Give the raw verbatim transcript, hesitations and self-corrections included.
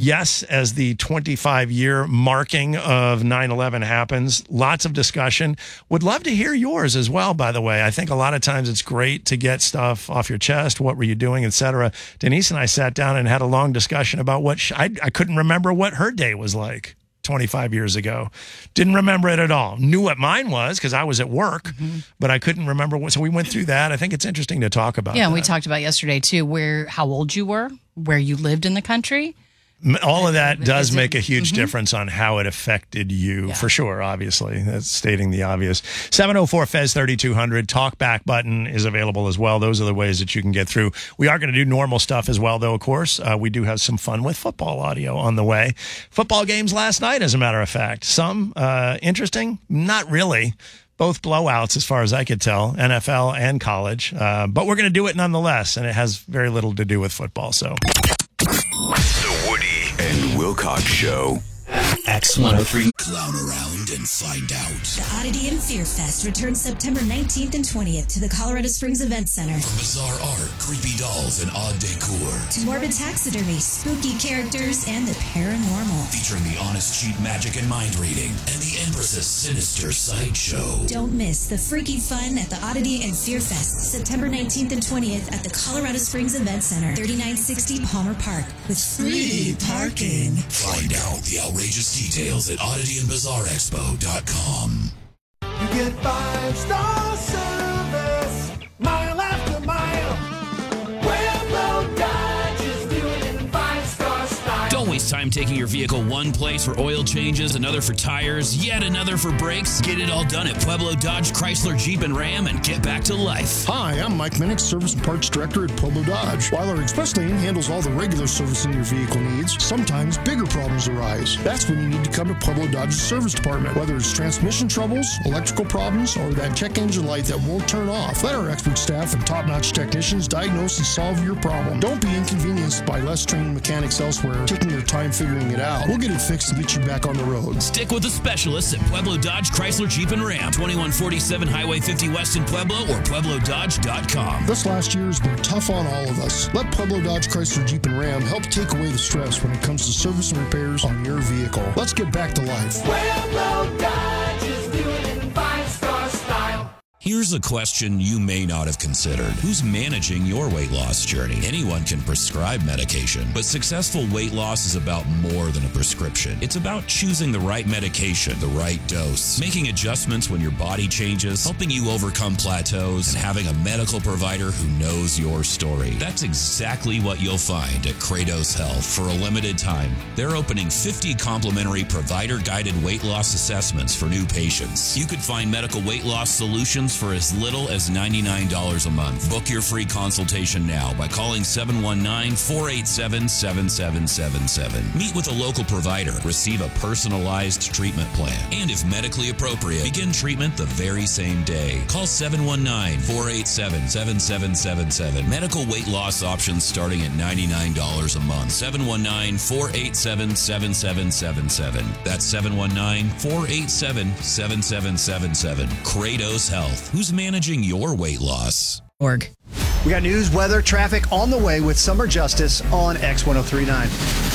yes, as the twenty-five year marking of nine eleven happens, lots of discussion. Would love to hear yours as well, by the way. I think a lot of times it's great to get stuff off your chest. What were you doing, et cetera. Denise and I sat down and had a long discussion about what she, I, I couldn't remember what her day was like twenty-five years ago. Didn't remember it at all. Knew what mine was because I was at work, mm-hmm. but I couldn't remember what. So we went through that. I think it's interesting to talk about. Yeah, and that. we talked about yesterday too, where how old you were, where you lived in the country. All of that does Is make it, a huge mm-hmm. difference on how it affected you, yeah. for sure, obviously. That's stating the obvious. seven oh four F E Z thirty-two hundred. Talkback button is available as well. Those are the ways that you can get through. We are going to do normal stuff as well, though, of course. Uh, we do have some fun with football audio on the way. Football games last night, as a matter of fact. Some uh, interesting, not really. Both blowouts, as far as I could tell, N F L and college. Uh, but we're going to do it nonetheless, and it has very little to do with football, so... The Woody and Wilcox Show. X one oh three. Clown around and find out. The Oddity and Fear Fest returns September nineteenth and twentieth to the Colorado Springs Event Center. From bizarre art, creepy dolls, and odd decor, to morbid taxidermy, spooky characters, and the paranormal. Featuring the honest cheat magic and mind reading, and the Empress's sinister sideshow. Don't miss the freaky fun at the Oddity and Fear Fest, September nineteenth and twentieth at the Colorado Springs Event Center, thirty-nine sixty Palmer Park, with free parking. Find out the outrageous details at oddity and bizarre expo dot com. You get five star service, mile after mile. Pueblo Dodge is doing it in five star style. Don't waste time taking your vehicle one place for oil changes, another for tires, yet another for brakes. Get it all done at Pueblo Dodge, Chrysler, Jeep, and Ram and get back to life. Hi, I'm Mike Minnick, Service and Parts Director at Pueblo Dodge. While our express lane handles all the regular servicing your vehicle needs, sometimes bigger problems arise. That's when you need to come to Pueblo Dodge's service department. Whether it's transmission troubles, electrical problems, or that check engine light that won't turn off, let our expert staff and top-notch technicians diagnose and solve your problem. Don't be inconvenienced by less trained mechanics elsewhere taking their time figuring it out. We'll get it fixed and get you back on the road. Stick with the specialists at Pueblo Dodge, Chrysler, Jeep, and Ram. twenty-one forty-seven Highway fifty West in Pueblo or Pueblo Dodge dot com. This last year has been tough on all of us. Let Pueblo Dodge, Chrysler, Jeep, and Ram help take away the stress when it comes to service and repairs on your vehicle. Let's get back to life. Pueblo Dodge is doing it in five star style. Here's a question you may not have considered. Who's managing your weight loss journey? Anyone can prescribe medication, but successful weight loss is about more than a prescription. It's about choosing the right medication, the right dose, making adjustments when your body changes, helping you overcome plateaus, and having a medical provider who knows your story. That's exactly what you'll find at Kratos Health. For a limited time, they're opening fifty complimentary provider-guided weight loss assessments for new patients. You could find medical weight loss solutions for as little as ninety-nine dollars a month. Book your free consultation now by calling seven one nine, four eight seven, seven seven seven seven. Meet with a local provider, receive a personalized treatment plan, and if medically appropriate, begin treatment the very same day. Call seven one nine, four eight seven, seven seven seven seven. Medical weight loss options starting at ninety-nine dollars a month. seven one nine, four eight seven, seven seven seven seven. That's seven one nine, four eight seven, seven seven seven seven. Kratos Health. Who's managing your weight loss? Org. We got news, weather, traffic on the way with Summer Justice on X ten thirty-nine.